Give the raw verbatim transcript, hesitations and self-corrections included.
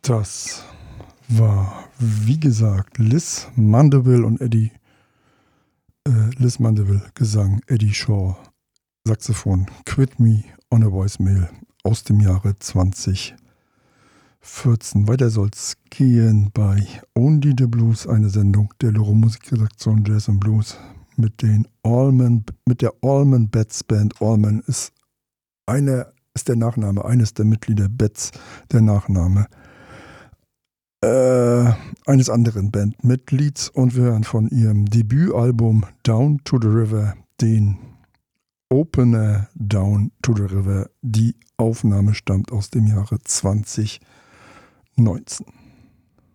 Das war, wie gesagt, Liz Mandeville und Eddie. Äh, Liz Mandeville, Gesang, Eddie Shaw, Saxophon, Quit Me on a Voicemail aus dem Jahre zwanzig vierzehn. Weiter soll's gehen bei Only the Blues, eine Sendung der Loro Musikredaktion Jazz and Blues mit den Allman, mit der Allman Betts Band. Allman ist eine, ist der Nachname eines der Mitglieder, Betts der Nachname äh, eines anderen Bandmitglieds, und wir hören von ihrem Debütalbum Down to the River den Opener Down to the River. Die Aufnahme stammt aus dem Jahre zwanzig neunzehn.